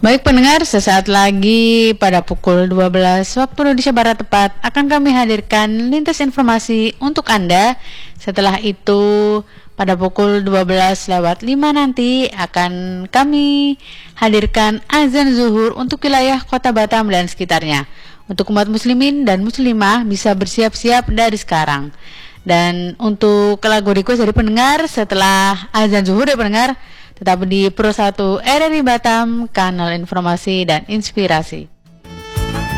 Baik pendengar, sesaat lagi pada pukul 12 waktu Indonesia Barat tepat akan kami hadirkan lintas informasi untuk Anda. Setelah itu pada pukul 12:05 nanti akan kami hadirkan azan zuhur untuk wilayah Kota Batam dan sekitarnya. Untuk umat muslimin dan muslimah bisa bersiap-siap dari sekarang. Dan untuk lagu request dari pendengar setelah azan zuhur ya pendengar, tetap di Pro 1 RRI Batam, kanal informasi dan inspirasi.